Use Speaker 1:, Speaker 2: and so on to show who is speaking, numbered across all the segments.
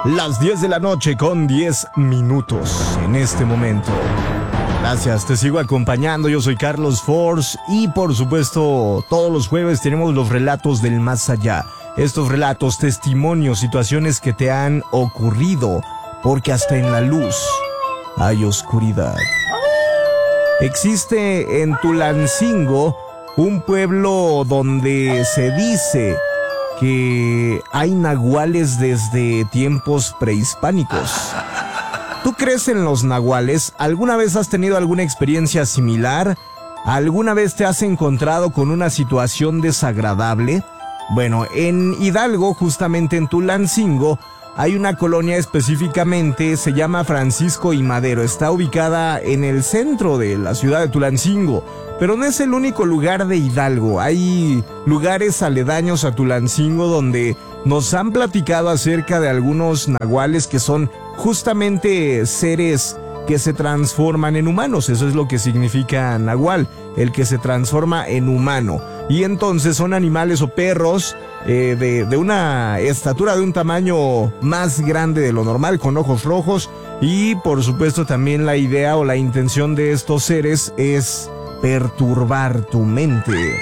Speaker 1: Las 10 de la noche con 10 minutos en este momento. Gracias, te sigo acompañando, yo soy Carlos Force y por supuesto todos los jueves tenemos los relatos del más allá. Estos relatos, testimonios, situaciones que te han ocurrido, porque hasta en la luz hay oscuridad. Existe en Tulancingo un pueblo donde se dice que hay nahuales desde tiempos prehispánicos. ¿Tú crees en los nahuales? ¿Alguna vez has tenido alguna experiencia similar? ¿Alguna vez te has encontrado con una situación desagradable? Bueno, en Hidalgo, justamente en Tulancingo, hay una colonia específicamente, se llama Francisco y Madero. Está ubicada en el centro de la ciudad de Tulancingo, pero no es el único lugar de Hidalgo. Hay lugares aledaños a Tulancingo donde nos han platicado acerca de algunos nahuales que son justamente seres que se transforman en humanos. Eso es lo que significa nahual, el que se transforma en humano. Y entonces son animales o perros de una estatura, de un tamaño más grande de lo normal, con ojos rojos. Y por supuesto también la idea o la intención de estos seres es perturbar tu mente.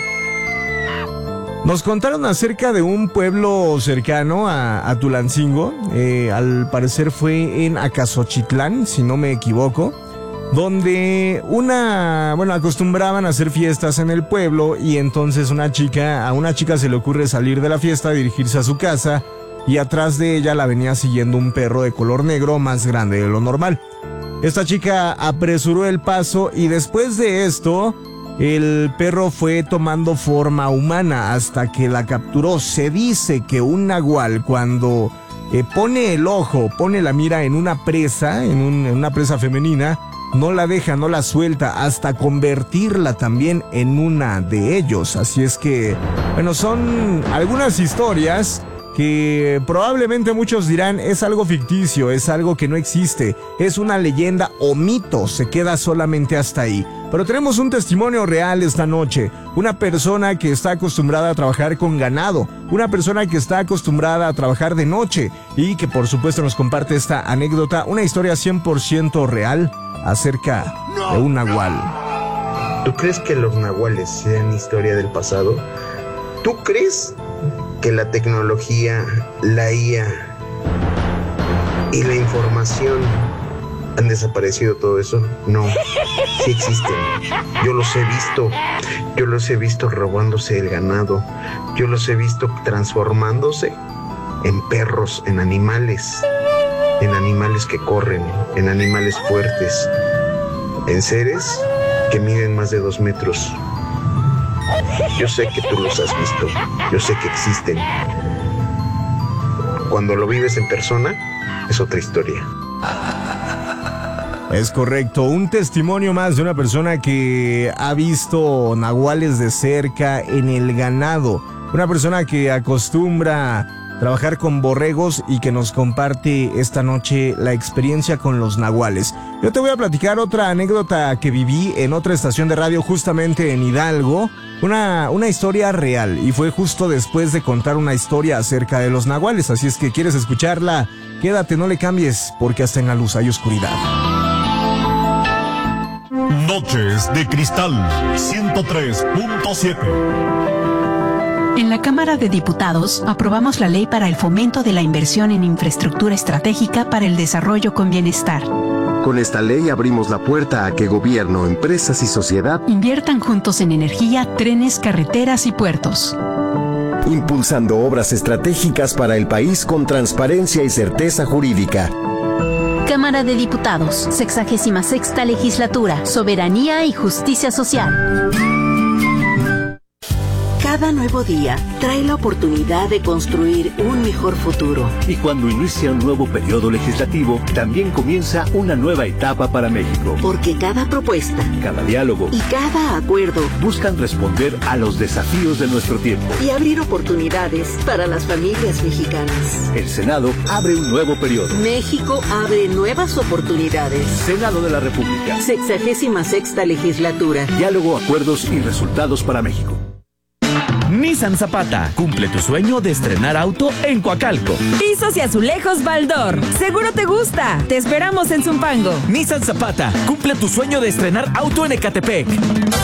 Speaker 1: Nos contaron acerca de un pueblo cercano a Tulancingo, al parecer fue en Acasochitlán, si no me equivoco, donde acostumbraban a hacer fiestas en el pueblo y entonces a una chica se le ocurre salir de la fiesta, dirigirse a su casa y atrás de ella la venía siguiendo un perro de color negro más grande de lo normal. Esta chica apresuró el paso y después de esto el perro fue tomando forma humana hasta que la capturó. Se dice que un nahual cuando pone el ojo, pone la mira en una presa, en una presa femenina, no la deja, no la suelta hasta convertirla también en una de ellos. Así es que, bueno, son algunas historias que probablemente muchos dirán es algo ficticio, es algo que no existe, es una leyenda o mito, se queda solamente hasta ahí. Pero tenemos un testimonio real esta noche, una persona que está acostumbrada a trabajar con ganado, una persona que está acostumbrada a trabajar de noche y que por supuesto nos comparte esta anécdota, una historia 100% real acerca de un nahual.
Speaker 2: ¿Tú crees que los nahuales sean historia del pasado? ¿Tú crees que la tecnología, la IA y la información han desaparecido todo eso? No, sí existen. Yo los he visto robándose el ganado, yo los he visto transformándose en perros, en animales que corren, en animales fuertes, en seres que miden más de 2 metros. Yo sé que tú los has visto, yo sé que existen. Cuando lo vives en persona, es otra historia.
Speaker 1: Es correcto, un testimonio más de una persona que ha visto nahuales de cerca en el ganado. Una persona que acostumbra trabajar con borregos y que nos comparte esta noche la experiencia con los nahuales. Yo te voy a platicar otra anécdota que viví en otra estación de radio justamente en Hidalgo. Una historia real y fue justo después de contar una historia acerca de los nahuales. Así es que quieres escucharla, quédate, no le cambies, porque hasta en la luz hay oscuridad.
Speaker 3: Noches de Cristal 103.7.
Speaker 4: En la Cámara de Diputados aprobamos la ley para el fomento de la inversión en infraestructura estratégica para el desarrollo con bienestar.
Speaker 5: Con esta ley abrimos la puerta a que gobierno, empresas y sociedad
Speaker 4: inviertan juntos en energía, trenes, carreteras y puertos,
Speaker 5: impulsando obras estratégicas para el país con transparencia y certeza jurídica.
Speaker 6: Cámara de Diputados, 66ª Legislatura, Soberanía y Justicia Social.
Speaker 7: Cada nuevo día trae la oportunidad de construir un mejor futuro.
Speaker 8: Y cuando inicia un nuevo periodo legislativo, también comienza una nueva etapa para México.
Speaker 7: Porque cada propuesta,
Speaker 8: cada diálogo
Speaker 7: y cada acuerdo
Speaker 8: buscan responder a los desafíos de nuestro tiempo
Speaker 7: y abrir oportunidades para las familias mexicanas.
Speaker 8: El Senado abre un nuevo periodo.
Speaker 7: México abre nuevas oportunidades.
Speaker 8: Senado de la República.
Speaker 7: 66ª Legislatura.
Speaker 8: Diálogo, acuerdos y resultados para México.
Speaker 9: Nissan Zapata, cumple tu sueño de estrenar auto en Coacalco.
Speaker 10: Pisos y azulejos Baldor. Seguro te gusta. Te esperamos en Zumpango.
Speaker 9: Nissan Zapata, cumple tu sueño de estrenar auto en Ecatepec.